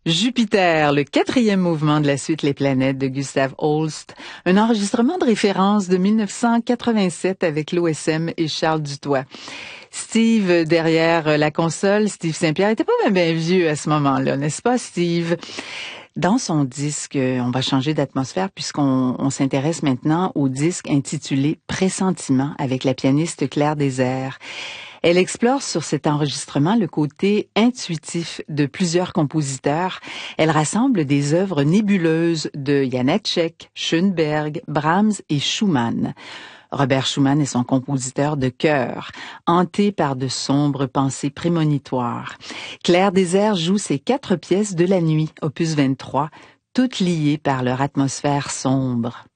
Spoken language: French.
Jupiter, le quatrième mouvement de la suite Les planètes de Gustav Holst, un enregistrement de référence de 1987 avec l'OSM et Charles Dutoit. Steve, derrière la console, Steve Saint-Pierre, était pas bien vieux à ce moment-là, n'est-ce pas, Steve? Dans son disque, on va changer d'atmosphère puisqu'on s'intéresse maintenant au disque intitulé Pressentiment avec la pianiste Claire Désert. Elle explore sur cet enregistrement le côté intuitif de plusieurs compositeurs. Elle rassemble des œuvres nébuleuses de Janáček, Schönberg, Brahms et Schumann. Robert Schumann est son compositeur de cœur, hanté par de sombres pensées prémonitoires. Claire Désert joue ses 4 pièces de la nuit, opus 23, toutes liées par leur atmosphère sombre.